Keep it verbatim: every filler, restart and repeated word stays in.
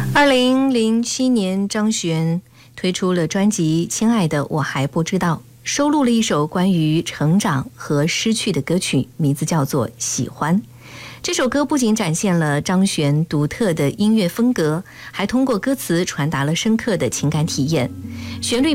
二零零七年，张悬推出了专辑《亲爱的我还不知道》，收录了一首关于成长和失去的歌曲，名字叫做《喜欢》。这首歌不仅展现了张悬独特的音乐风格，还通过歌词传达了深刻的情感体验。旋律